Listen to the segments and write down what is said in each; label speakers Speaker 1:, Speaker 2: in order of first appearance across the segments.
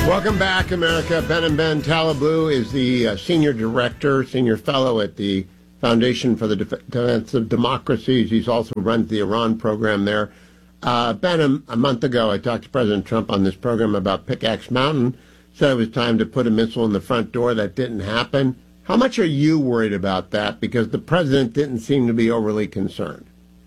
Speaker 1: Welcome back, America. Ben Talabou is the senior director, senior fellow at the Foundation for the Defense of Democracies. He's also runs the Iran program there. Ben, a month ago, I talked to President Trump on this program about Pickaxe Mountain. Said it was time to put a missile in the front door. That didn't happen. How much are you worried about that? Because the president didn't seem to be overly concerned.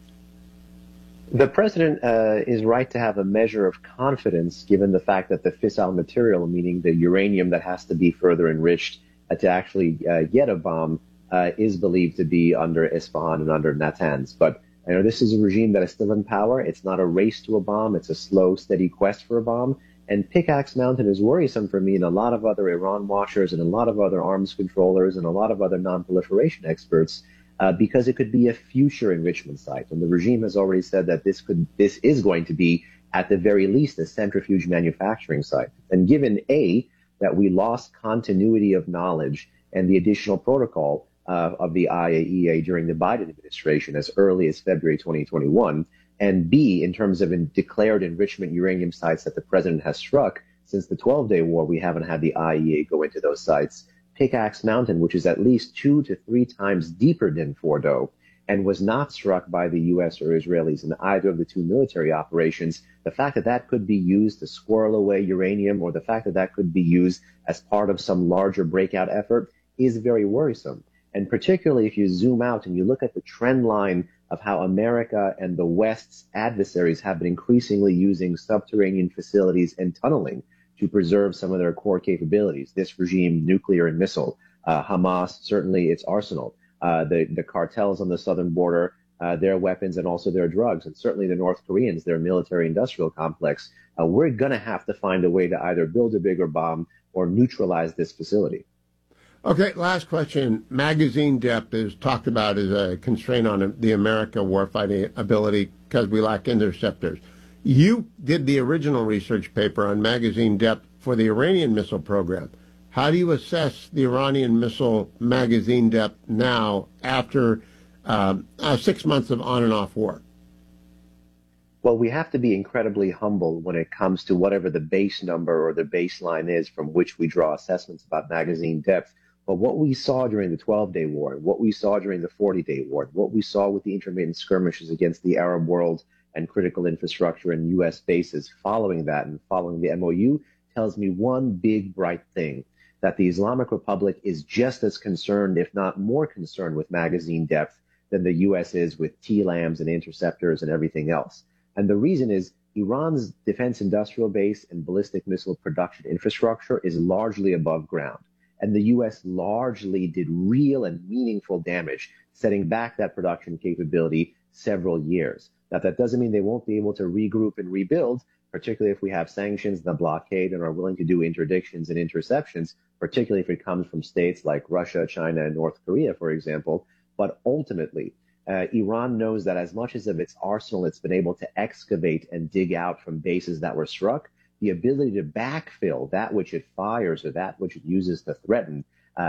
Speaker 2: The president is right to have a measure of confidence, given the fact that the fissile material, meaning the uranium that has to be further enriched to actually get a bomb, is believed to be under Isfahan and under Natanz. But this is a regime that is still in power. It's not a race to a bomb. It's a slow, steady quest for a bomb. And Pickaxe Mountain is worrisome for me and a lot of other Iran watchers and a lot of other arms controllers and a lot of other non-proliferation experts, because it could be a future enrichment site. And the regime has already said that this is going to be, at the very least, a centrifuge manufacturing site. And given, that we lost continuity of knowledge and the additional protocol of the IAEA during the Biden administration as early as February 2021, and B, in terms of declared enrichment uranium sites that the president has struck since the 12-day war, we haven't had the IAEA go into those sites. Pickaxe Mountain, which is at least 2 to 3 times deeper than Fordo, and was not struck by the U.S. or Israelis in either of the two military operations, the fact that that could be used to squirrel away uranium, or the fact that that could be used as part of some larger breakout effort, is very worrisome. And particularly if you zoom out and you look at the trend line of how America and the West's adversaries have been increasingly using subterranean facilities and tunneling to preserve some of their core capabilities. This regime, nuclear and missile, Hamas, certainly its arsenal, the cartels on the southern border, their weapons and also their drugs, and certainly the North Koreans, their military-industrial complex. We're going to have to find a way to either build a bigger bomb or neutralize this facility.
Speaker 1: Okay, last question. Magazine depth is talked about as a constraint on the America warfighting ability because we lack interceptors. You did the original research paper on magazine depth for the Iranian missile program. How do you assess the Iranian missile magazine depth now after 6 months of on and off war?
Speaker 2: Well, we have to be incredibly humble when it comes to whatever the base number or the baseline is from which we draw assessments about magazine depth. But what we saw during the 12-day war, what we saw during the 40-day war, what we saw with the intermittent skirmishes against the Arab world and critical infrastructure and U.S. bases following that and following the MOU tells me one big, bright thing, that the Islamic Republic is just as concerned, if not more concerned, with magazine depth than the U.S. is with TLAMs and interceptors and everything else. And the reason is Iran's defense industrial base and ballistic missile production infrastructure is largely above ground. And the U.S. largely did real and meaningful damage, setting back that production capability several years. Now, that doesn't mean they won't be able to regroup and rebuild, particularly if we have sanctions and a blockade and are willing to do interdictions and interceptions, particularly if it comes from states like Russia, China, and North Korea, for example. But ultimately, Iran knows that as much as of its arsenal it's been able to excavate and dig out from bases that were struck, the ability to backfill that which it fires or that which it uses to threaten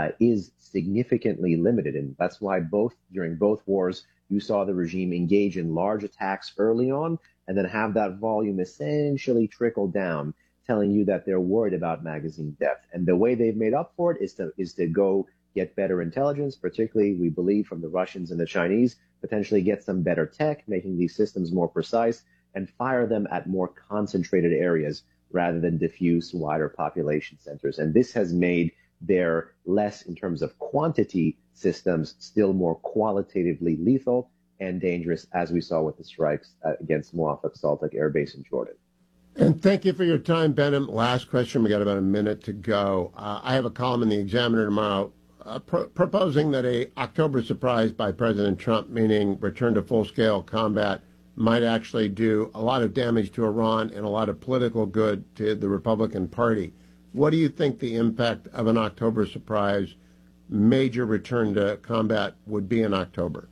Speaker 2: is significantly limited. And that's why during both wars, you saw the regime engage in large attacks early on and then have that volume essentially trickle down, telling you that they're worried about magazine depth. And the way they've made up for it is to go get better intelligence, particularly, we believe, from the Russians and the Chinese, potentially get some better tech, making these systems more precise, and fire them at more concentrated areas rather than diffuse wider population centers. And this has made their less, in terms of quantity, systems still more qualitatively lethal and dangerous, as we saw with the strikes against Muaffaq Saltak Air Base in Jordan.
Speaker 1: And thank you for your time, Behnam. Last question. We got about a minute to go. I have a column in the Examiner tomorrow proposing that a October surprise by President Trump, meaning return to full-scale combat, might actually do a lot of damage to Iran and a lot of political good to the Republican Party. What do you think the impact of an October surprise, major return to combat would be in October?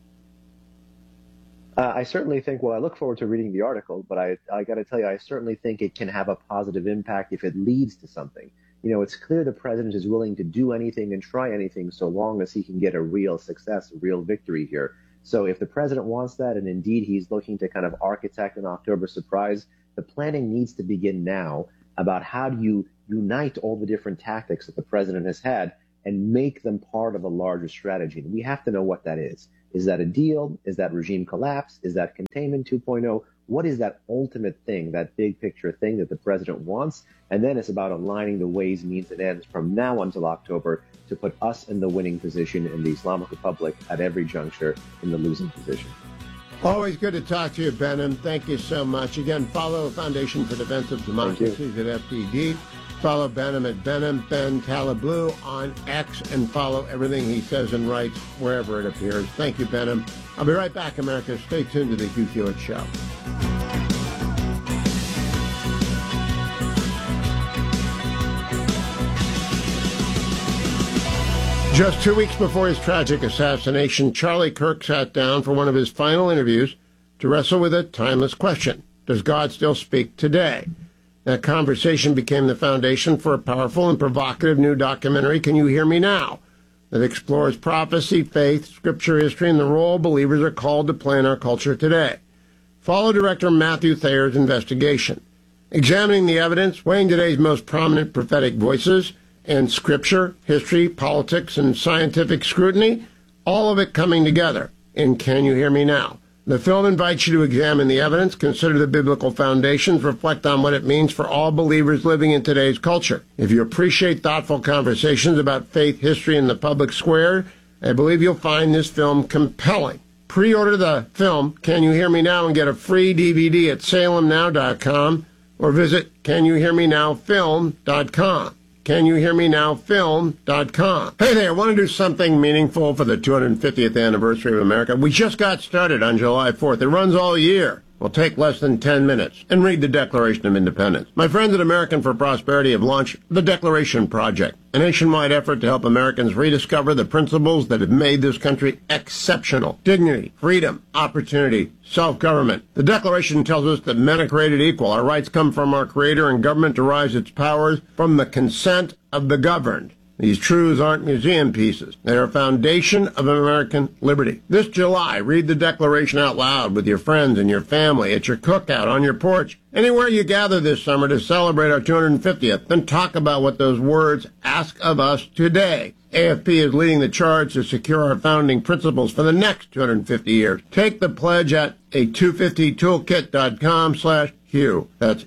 Speaker 2: I certainly think, well, I look forward to reading the article, but I got to tell you, I certainly think it can have a positive impact if it leads to something. It's clear the president is willing to do anything and try anything so long as he can get a real success, a real victory here. So if the president wants that, and indeed he's looking to kind of architect an October surprise, the planning needs to begin now. about how do you unite all the different tactics that the president has had and make them part of a larger strategy. And we have to know what that is. Is that a deal? Is that regime collapse? Is that containment 2.0? What is that ultimate thing, that big picture thing that the president wants? And then it's about aligning the ways, means, and ends from now until October to put us in the winning position and the Islamic Republic at every juncture in the losing position.
Speaker 1: Always good to talk to you, Behnam. Thank you so much. Again, follow Foundation for Defense of Democracies at FDD. Follow Behnam at Behnam, Ben Calablu on X, and follow everything he says and writes wherever it appears. Thank you, Behnam. I'll be right back, America. Stay tuned to the Hugh Hewitt Show. Just 2 weeks before his tragic assassination, Charlie Kirk sat down for one of his final interviews to wrestle with a timeless question. Does God still speak today? That conversation became the foundation for a powerful and provocative new documentary, Can You Hear Me Now?, that explores prophecy, faith, scripture, history, and the role believers are called to play in our culture today. Follow director Matthew Thayer's investigation, examining the evidence, weighing today's most prominent prophetic voices, and scripture, history, politics, and scientific scrutiny, all of it coming together in Can You Hear Me Now? The film invites you to examine the evidence, consider the biblical foundations, reflect on what it means for all believers living in today's culture. If you appreciate thoughtful conversations about faith, history, and the public square, I believe you'll find this film compelling. Pre-order the film, Can You Hear Me Now?, and get a free DVD at salemnow.com or visit CanYouHearMeNowFilm.com. CanYouHearMeNowFilm.com. Hey there, want to do something meaningful for the 250th anniversary of America? We just got started on July 4th. It runs all year. Will take less than 10 minutes. And read the Declaration of Independence. My friends at American for Prosperity have launched the Declaration Project, a nationwide effort to help Americans rediscover the principles that have made this country exceptional. Dignity, freedom, opportunity, self-government. The Declaration tells us that men are created equal. Our rights come from our Creator, and government derives its powers from the consent of the governed. These truths aren't museum pieces. They are a foundation of American liberty. This July, read the Declaration out loud with your friends and your family, at your cookout, on your porch, anywhere you gather this summer to celebrate our 250th. Then talk about what those words ask of us today. AFP is leading the charge to secure our founding principles for the next 250 years. Take the pledge at a250toolkit.com/Hugh. That's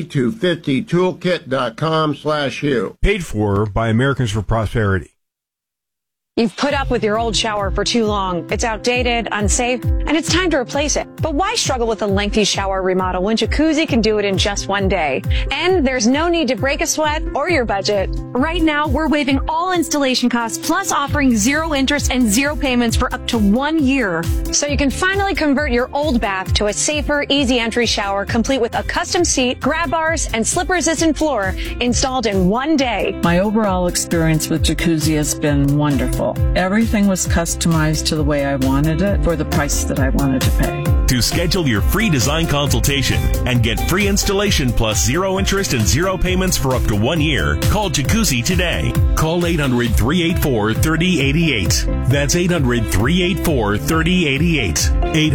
Speaker 1: a250toolkit.com/Hugh.
Speaker 3: Paid for by Americans for Prosperity.
Speaker 4: You've put up with your old shower for too long. It's outdated, unsafe, and it's time to replace it. But why struggle with a lengthy shower remodel when Jacuzzi can do it in just one day? And there's no need to break a sweat or your budget.
Speaker 5: Right now, we're waiving all installation costs, plus offering 0 interest and 0 payments for up to 1 year.
Speaker 4: So you can finally convert your old bath to a safer, easy entry shower, complete with a custom seat, grab bars, and slip-resistant floor installed in 1 day.
Speaker 6: My overall experience with Jacuzzi has been wonderful. Everything was customized to the way I wanted it for the price that I wanted to pay.
Speaker 7: To schedule your free design consultation and get free installation plus 0 interest and 0 payments for up to 1 year, call Jacuzzi today. Call 800-384-3088. That's 800-384-3088.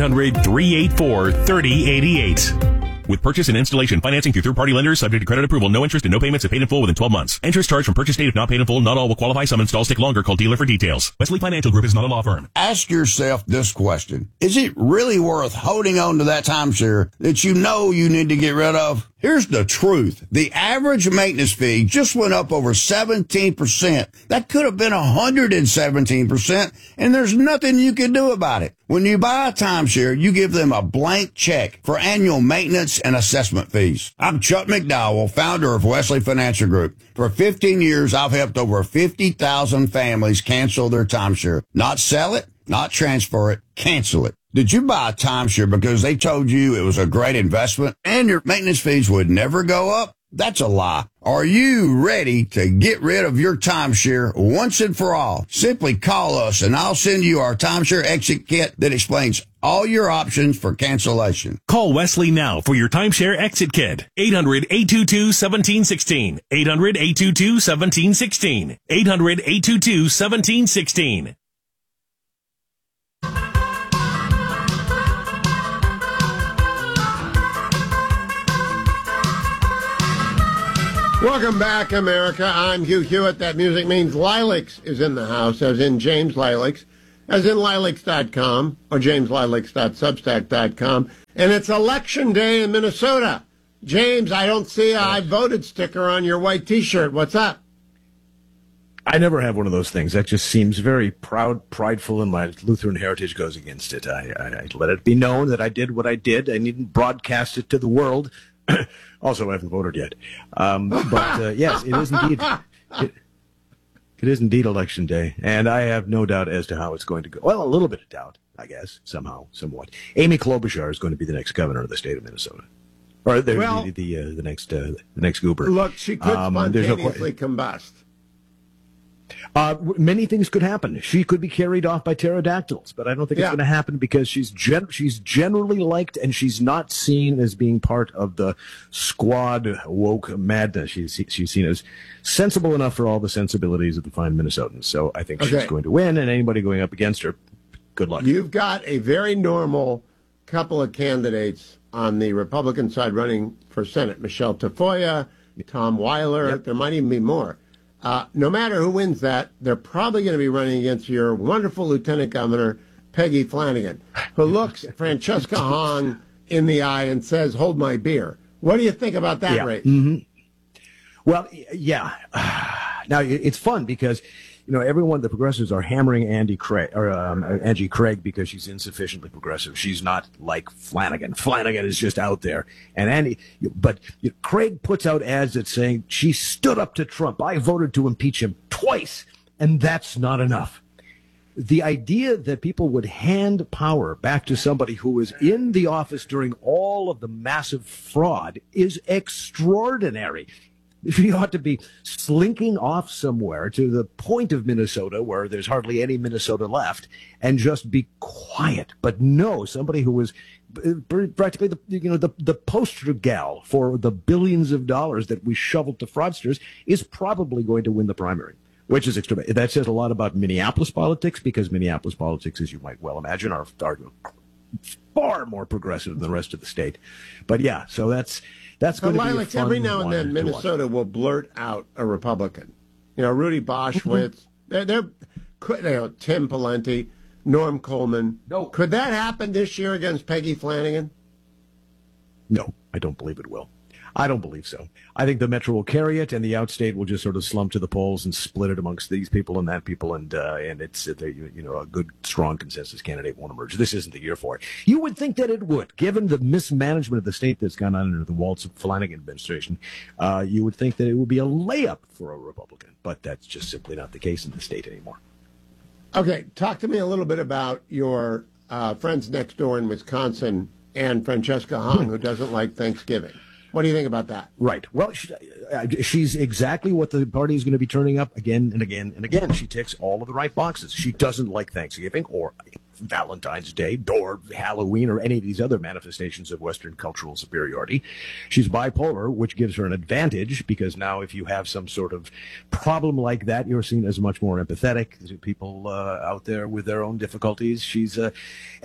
Speaker 7: 800-384-3088. With purchase and installation financing through third-party lenders, subject to credit approval, no interest and no payments if paid in full within 12 months. Interest charged from purchase date if not paid in full. Not all will qualify. Some installs take longer. Call dealer for details. Wesley Financial Group is not a law firm.
Speaker 8: Ask yourself this question. Is it really worth holding on to that timeshare that you know you need to get rid of? Here's the truth. The average maintenance fee just went up over 17%. That could have been 117%, and there's nothing you can do about it. When you buy a timeshare, you give them a blank check for annual maintenance and assessment fees. I'm Chuck McDowell, founder of Wesley Financial Group. For 15 years, I've helped over 50,000 families cancel their timeshare. Not sell it, not transfer it, cancel it. Did you buy a timeshare because they told you it was a great investment and your maintenance fees would never go up? That's a lie. Are you ready to get rid of your timeshare once and for all? Simply call us and I'll send you our timeshare exit kit that explains all your options for cancellation.
Speaker 7: Call Wesley now for your timeshare exit kit. 800-822-1716. 800-822-1716. 800-822-1716.
Speaker 1: Welcome back, America. I'm Hugh Hewitt. That music means Lilacs is in the house, as in James Lilacs, as in lilacs.com or jameslilacs.substack.com. And it's election day in Minnesota. James, I don't see a I voted sticker on your white T-shirt. What's up?
Speaker 9: I never have one of those things. That just seems very prideful, and my Lutheran heritage goes against it. I let it be known that I did what I did. I needn't broadcast it to the world. Also, I haven't voted yet. But yes, it is indeed. It is indeed election day, and I have no doubt as to how it's going to go. Well, a little bit of doubt, I guess, somehow, somewhat. Amy Klobuchar is going to be the next governor of the state of Minnesota, or the next goober.
Speaker 1: Look, she could spontaneously combust.
Speaker 9: Many things could happen. She could be carried off by pterodactyls, but I don't think it's going to happen because she's generally liked, and she's not seen as being part of the squad woke madness. She's seen as sensible enough for all the sensibilities of the fine Minnesotans. So I think she's going to win, and anybody going up against her, good luck.
Speaker 1: You've got a very normal couple of candidates on the Republican side running for Senate. Michelle Tafoya, Tom Weiler. Yep. There might even be more. No matter who wins that, they're probably going to be running against your wonderful Lieutenant Governor, Peggy Flanagan, who looks Francesca Hong in the eye and says, "Hold my beer." What do you think about that race?
Speaker 9: Mm-hmm. Well, yeah. Now, it's fun because, everyone, the progressives are hammering Angie Craig because she's insufficiently progressive. She's not like Flanagan. Flanagan is just out there. And Craig puts out ads that saying she stood up to Trump. I voted to impeach him twice, and that's not enough. The idea that people would hand power back to somebody who was in the office during all of the massive fraud is extraordinary. She ought to be slinking off somewhere to the point of Minnesota where there's hardly any Minnesota left and just be quiet. But no, somebody who was practically the poster gal for the billions of dollars that we shoveled to fraudsters is probably going to win the primary, which is extreme. That says a lot about Minneapolis politics, because Minneapolis politics, as you might well imagine, are far more progressive than the rest of the state. But yeah, so that's going to be a fun
Speaker 1: every now and then Minnesota will blurt out a Republican. Rudy Boschwitz, they're Tim Pawlenty, Norm Coleman.
Speaker 9: No.
Speaker 1: Could that happen this year against Peggy Flanagan?
Speaker 9: No, I don't believe it will. I don't believe so. I think the Metro will carry it, and the outstate will just sort of slump to the polls and split it amongst these people and that people, and it's a good, strong consensus candidate won't emerge. This isn't the year for it. You would think that it would, given the mismanagement of the state that's gone on under the Waltz Flanagan administration. You would think that it would be a layup for a Republican, but that's just simply not the case in the state anymore.
Speaker 1: Okay, talk to me a little bit about your friends next door in Wisconsin and Francesca Hong, who doesn't like Thanksgiving. What do you think about that?
Speaker 9: Right. Well, she's exactly what the party is going to be turning up again and again and again. She ticks all of the right boxes. She doesn't like Thanksgiving or Valentine's Day or Halloween or any of these other manifestations of Western cultural superiority. She's bipolar, which gives her an advantage, because now if you have some sort of problem like that, you're seen as much more empathetic to people out there with their own difficulties. She's the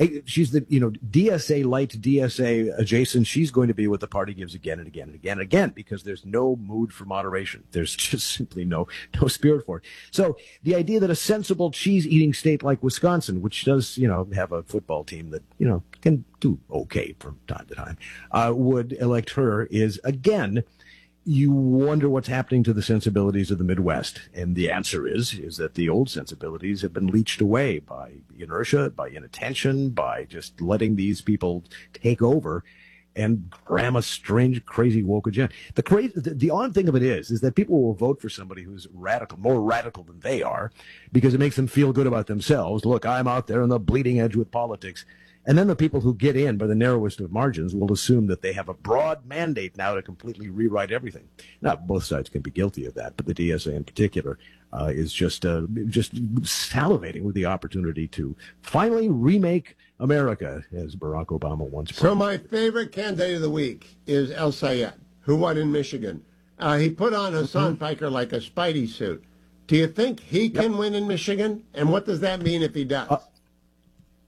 Speaker 9: DSA light, DSA adjacent. She's going to be what the party gives again and again and again and again, because there's no mood for moderation. There's just simply no spirit for it. So the idea that a sensible cheese-eating state like Wisconsin, which does have a football team that, can do okay from time to time, would elect her is, again, you wonder what's happening to the sensibilities of the Midwest. And the answer is that the old sensibilities have been leached away by inertia, by inattention, by just letting these people take over and cram a strange, crazy woke agenda. The odd thing of it is that people will vote for somebody who's more radical than they are, because it makes them feel good about themselves. Look, I'm out there on the bleeding edge with politics. And then the people who get in by the narrowest of margins will assume that they have a broad mandate now to completely rewrite everything. Now, both sides can be guilty of that, but the DSA in particular is just salivating with the opportunity to finally remake America, as Barack Obama once promised.
Speaker 1: So my favorite candidate of the week is El Sayed, who won in Michigan. He put on Hassan Piker like a Spidey suit. Do you think he can win in Michigan? And what does that mean if he does?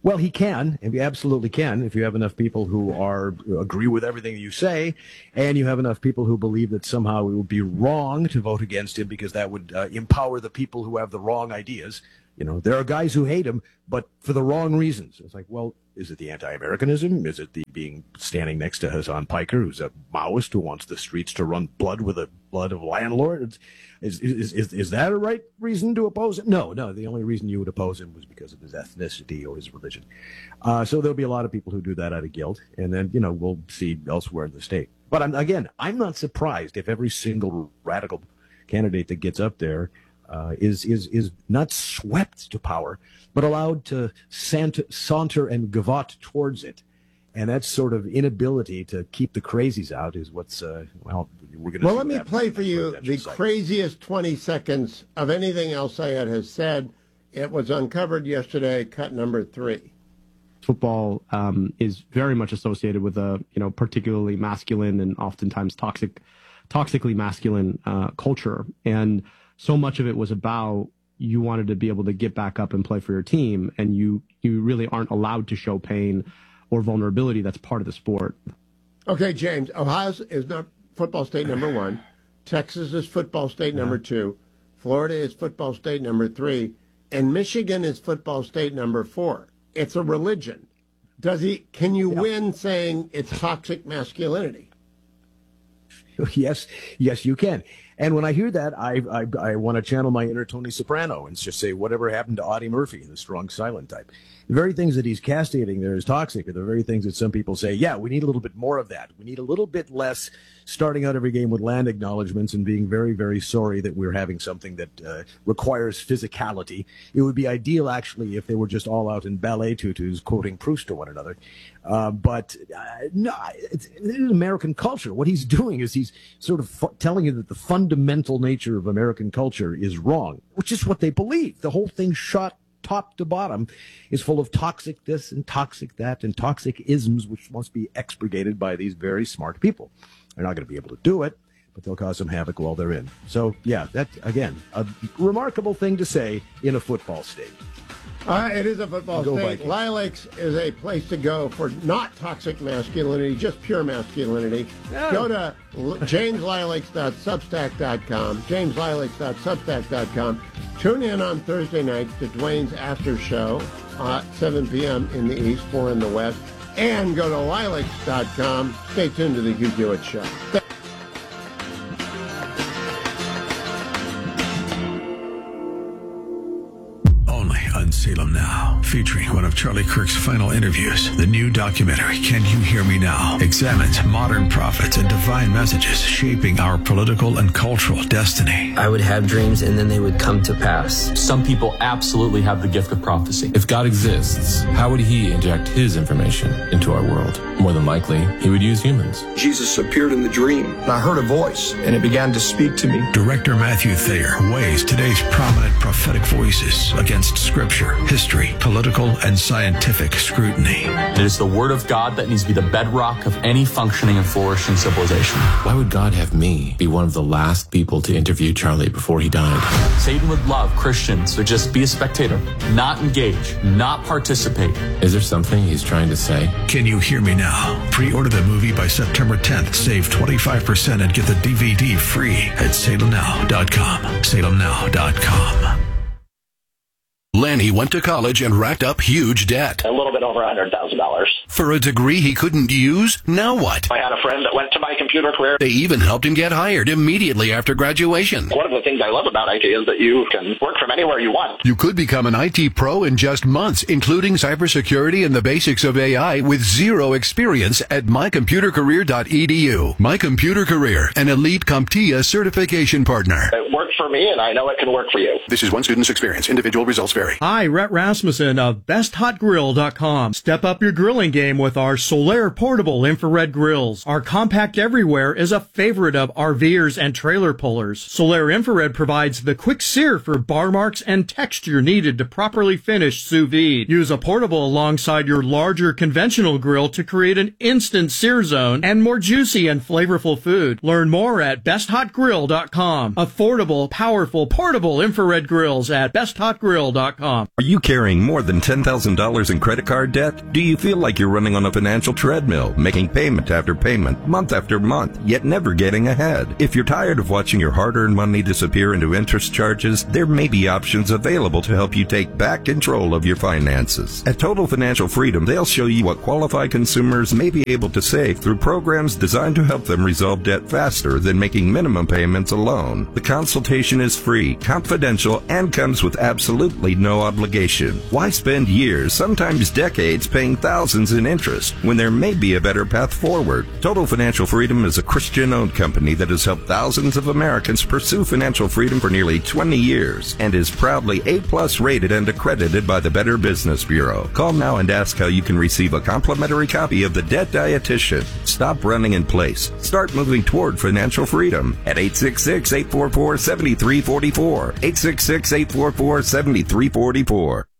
Speaker 9: Well, he can, and he absolutely can, if you have enough people who agree with everything you say, and you have enough people who believe that somehow it would be wrong to vote against him because that would empower the people who have the wrong ideas. You know, there are guys who hate him, but for the wrong reasons. It's like, well, is it the anti-Americanism? Is it the standing next to Hassan Piker, who's a Maoist who wants the streets to run blood with the blood of landlords? Is that a right reason to oppose him? No. The only reason you would oppose him was because of his ethnicity or his religion. So there'll be a lot of people who do that out of guilt, and then, you know, we'll see elsewhere in the state. But I'm not surprised if every single radical candidate that gets up there is not swept to power, but allowed to saunter and gavotte towards it. And that sort of inability to keep the crazies out is what's, we're going to.
Speaker 1: Well, let me play for you the craziest 20 seconds of anything El Sayed has said. It was uncovered yesterday, cut number 3.
Speaker 10: Football is very much associated with a, particularly masculine and oftentimes toxically masculine culture. And so much of it was about you wanted to be able to get back up and play for your team, and you really aren't allowed to show pain or vulnerability. That's part of the sport.
Speaker 1: Okay, James, Ohio is not football state number 1. Texas is football state number 2. Florida is football state number 3. And Michigan is football state number 4. It's a religion. Can you win saying it's toxic masculinity?
Speaker 9: Yes, you can. And when I hear that, I want to channel my inner Tony Soprano and just say, whatever happened to Audie Murphy, the strong, silent type? The very things that he's castigating there as toxic are the very things that some people say, yeah, we need a little bit more of that. We need a little bit less starting out every game with land acknowledgments and being very, very sorry that we're having something that requires physicality. It would be ideal, actually, if they were just all out in ballet tutus quoting Proust to one another. But no, it's American culture. What he's doing is he's sort of telling you that the fundamental nature of American culture is wrong, which is what they believe. The whole thing shot top to bottom is full of toxic this and toxic that and toxic isms, which must be expurgated by these very smart people. They're not going to be able to do it, but they'll cause some havoc while they're in. So, yeah, that, again, a remarkable thing to say in a football state.
Speaker 1: It is a football state. Lilacs is a place to go for not toxic masculinity, just pure masculinity. Yeah. Go to jameslilacs.substack.com, jameslilacs.substack.com. Tune in on Thursday nights to Dwayne's After Show at 7 p.m. in the East, 4 in the West. And go to lilacs.com. Stay tuned to the Hugh Hewitt Show.
Speaker 11: Salem Now, featuring one of Charlie Kirk's final interviews. The new documentary, Can You Hear Me Now?, examines modern prophets and divine messages shaping our political and cultural destiny.
Speaker 12: I would have dreams and then they would come to pass.
Speaker 13: Some people absolutely have the gift of prophecy. If God exists, how would he inject his information into our world? More than likely, he would use humans.
Speaker 14: Jesus appeared in the dream, and I heard a voice, and it began to speak to me.
Speaker 11: Director Matthew Thayer weighs today's prominent prophetic voices against Scripture, history, political, and scientific scrutiny.
Speaker 13: It is the Word of God that needs to be the bedrock of any functioning and flourishing civilization. Why would God have me be one of the last people to interview Charlie before he died? Satan would love Christians to just be a spectator, not engage, not participate. Is there something he's trying to say?
Speaker 11: Can You Hear Me Now? Pre-order the movie by September 10th. Save 25% and get the DVD free at salemnow.com. salemnow.com.
Speaker 15: Lanny went to college and racked up huge debt.
Speaker 16: A little bit over $100,000.
Speaker 15: For a degree he couldn't use? Now what?
Speaker 16: I had a friend that went to my computer career.
Speaker 15: They even helped him get hired immediately after graduation.
Speaker 16: One of the things I love about IT is that you can work from anywhere you want.
Speaker 15: You could become an IT pro in just months, including cybersecurity and the basics of AI with zero experience at mycomputercareer.edu. My Computer Career, an elite CompTIA certification partner.
Speaker 16: It worked for me, and I know it can work for you.
Speaker 15: This is one student's experience. Individual results vary.
Speaker 17: Hi, Rhett Rasmussen of BestHotGrill.com. Step up your grilling game with our Solaire portable infrared grills. Our compact everywhere is a favorite of RVers and trailer pullers. Solaire infrared provides the quick sear for bar marks and texture needed to properly finish sous vide. Use a portable alongside your larger conventional grill to create an instant sear zone and more juicy and flavorful food. Learn more at BestHotGrill.com. Affordable, powerful, portable infrared grills at BestHotGrill.com. totalfinancialfreedom.com.
Speaker 18: Are you carrying more than $10,000 in credit card debt? Do you feel like you're running on a financial treadmill, making payment after payment, month after month, yet never getting ahead? If you're tired of watching your hard-earned money disappear into interest charges, there may be options available to help you take back control of your finances. At Total Financial Freedom, they'll show you what qualified consumers may be able to save through programs designed to help them resolve debt faster than making minimum payments alone. The consultation is free, confidential, and comes with absolutely no obligation. Why spend years, sometimes decades, paying thousands in interest when there may be a better path forward? Total Financial Freedom is a Christian-owned company that has helped thousands of Americans pursue financial freedom for nearly 20 years and is proudly A+ rated and accredited by the Better Business Bureau. Call now and ask how you can receive a complimentary copy of The Debt Dietitian. Stop running in place. Start moving toward financial freedom at 866-844-7344. 866-844-7344.